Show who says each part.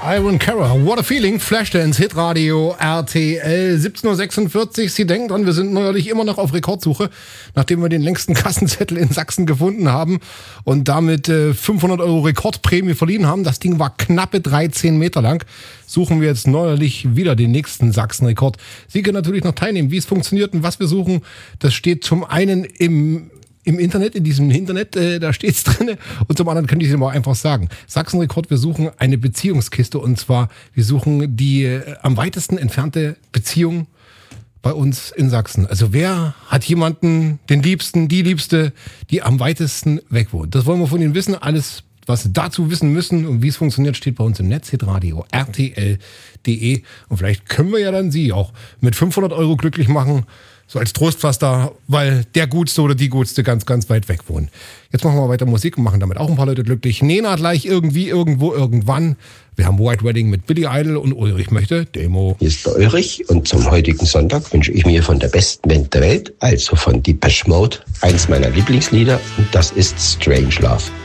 Speaker 1: Iron Cara, What a Feeling, Flashdance, Hitradio, RTL, 17.46 Uhr. Sie denken dran, wir sind neuerlich immer noch auf Rekordsuche, nachdem wir den längsten Kassenzettel in Sachsen gefunden haben und damit 500 € Rekordprämie verliehen haben. Das Ding war knappe 13 Meter lang. Suchen wir jetzt neuerlich wieder den nächsten Sachsen-Rekord. Sie können natürlich noch teilnehmen. Wie es funktioniert und was wir suchen, das steht zum einen im Internet, in diesem Internet, da steht's drin. Und zum anderen kann ich es mal einfach sagen. Sachsenrekord, wir suchen eine Beziehungskiste. Und zwar, wir suchen die am weitesten entfernte Beziehung bei uns in Sachsen. Also wer hat jemanden, den Liebsten, die Liebste, die am weitesten weg wohnt? Das wollen wir von Ihnen wissen. Alles, was Sie dazu wissen müssen und wie es funktioniert, steht bei uns im Netz, hitradio, rtl.de. Und vielleicht können wir ja dann Sie auch mit 500 € glücklich machen. So als Trostpflaster, weil der Gutste oder die Gutste ganz, ganz weit weg wohnen. Jetzt machen wir weiter Musik und machen damit auch ein paar Leute glücklich. Nena gleich irgendwie, irgendwo, irgendwann. Wir haben White Wedding mit Billy Idol und Ulrich möchte Demo.
Speaker 2: Hier ist der Ulrich und zum heutigen Sonntag wünsche ich mir von der besten Band der Welt, also von Depeche Mode, eins meiner Lieblingslieder und das ist Strange Love.